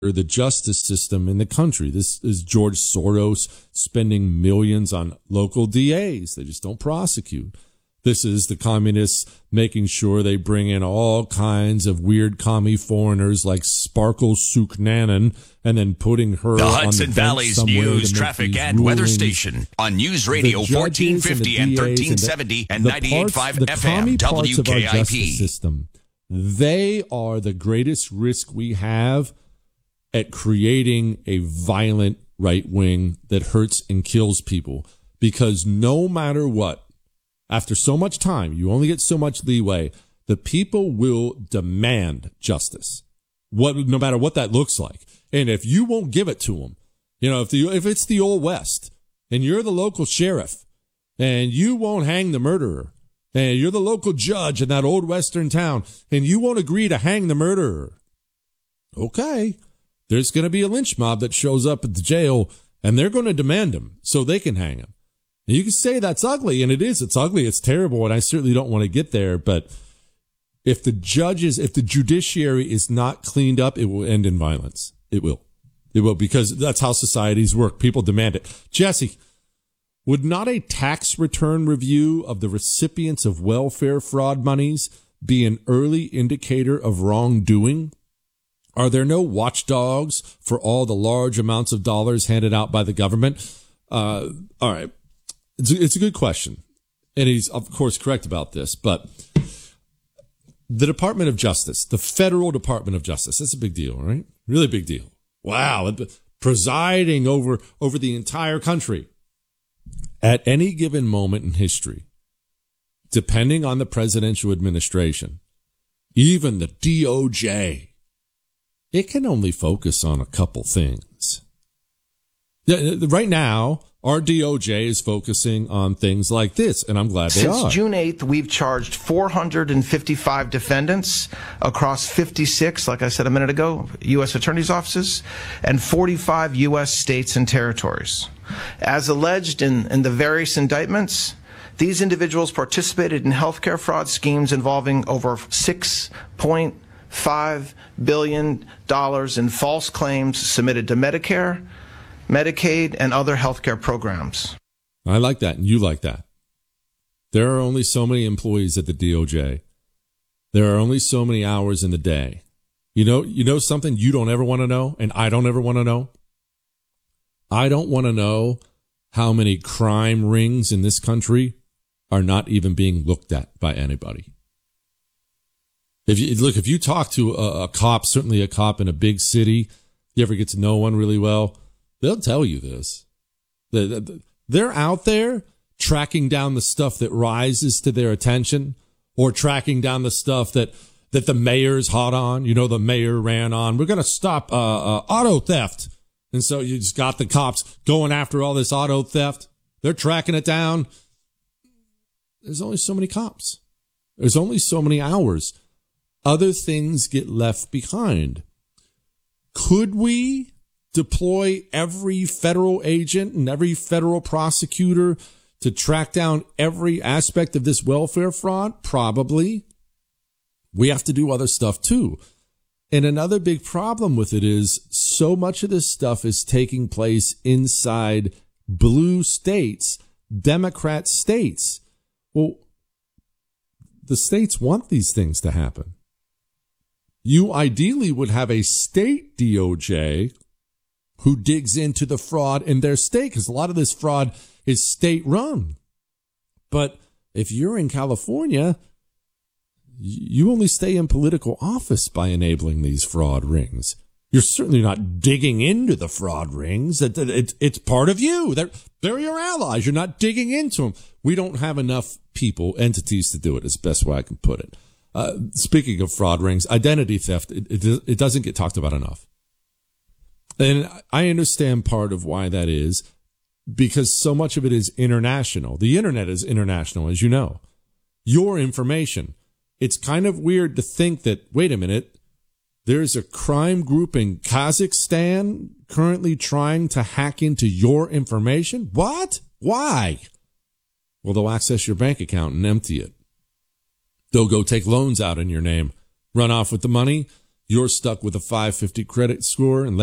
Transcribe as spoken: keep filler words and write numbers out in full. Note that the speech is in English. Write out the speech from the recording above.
the justice system in the country. This is George Soros spending millions on local D As. They just don't prosecute. This is the communists making sure they bring in all kinds of weird commie foreigners like Sparkle Suknanen and then putting her the on Hudson the Valley's news, traffic, and rulings. Weather station on News Radio fourteen fifty and, and thirteen seventy and, and ninety-eight point five F M W K I P. System, they are the greatest risk we have at creating a violent right wing that hurts and kills people, because no matter what, after so much time, you only get so much leeway, the people will demand justice, what, no matter what that looks like. And if you won't give it to them, you know, if the, if it's the old West and you're the local sheriff and you won't hang the murderer, and you're the local judge in that old Western town and you won't agree to hang the murderer, okay, there's going to be a lynch mob that shows up at the jail and they're going to demand him so they can hang him. And you can say that's ugly, and it is. It's ugly. It's terrible, and I certainly don't want to get there. But if the judges, if the judiciary is not cleaned up, it will end in violence. It will. It will, because that's how societies work. People demand it. Jesse, would not a tax return review of the recipients of welfare fraud monies be an early indicator of wrongdoing? Are there no watchdogs for all the large amounts of dollars handed out by the government? Uh, all right. It's a, it's a good question. And he's, of course, correct about this. But the Department of Justice, the federal Department of Justice, that's a big deal, right? Really big deal. Wow. Presiding over, over the entire country. At any given moment in history, depending on the presidential administration, even the D O J, it can only focus on a couple things. Right now, our D O J is focusing on things like this, and I'm glad they Since are. Since June eighth, we've charged four hundred fifty-five defendants across fifty-six, like I said a minute ago, U S attorneys' offices, and forty-five U S states and territories. As alleged in, in the various indictments, these individuals participated in healthcare fraud schemes involving over six point five billion dollars in false claims submitted to Medicare, Medicaid, and other healthcare programs. I like that, and you like that. There are only so many employees at the D O J. There are only so many hours in the day. You know, you know something you don't ever want to know, and I don't ever want to know? I don't want to know how many crime rings in this country are not even being looked at by anybody. If you look, if you talk to a, a cop, certainly a cop in a big city, you ever get to know one really well, they'll tell you this. They're out there tracking down the stuff that rises to their attention, or tracking down the stuff that, that the mayor's hot on. You know, the mayor ran on, we're going to stop uh, uh, auto theft. And so you just got the cops going after all this auto theft. They're tracking it down. There's only so many cops. There's only so many hours. Other things get left behind. Could we deploy every federal agent and every federal prosecutor to track down every aspect of this welfare fraud? Probably. We have to do other stuff too. And another big problem with it is so much of this stuff is taking place inside blue states, Democrat states. Well, the states want these things to happen. You ideally would have a state D O J who digs into the fraud in their state, because a lot of this fraud is state run. But if you're in California, you only stay in political office by enabling these fraud rings. You're certainly not digging into the fraud rings. It, it, it's part of you. They're, they're your allies. You're not digging into them. We don't have enough people, entities to do it, is the best way I can put it. Uh, speaking of fraud rings, identity theft, it, it, it doesn't get talked about enough. And I understand part of why that is, because so much of it is international. The internet is international, as you know. Your information. It's kind of weird to think that, wait a minute, there's a crime group in Kazakhstan currently trying to hack into your information? What? Why? Well, they'll access your bank account and empty it. They'll go take loans out in your name, run off with the money, you're stuck with a five fifty credit score and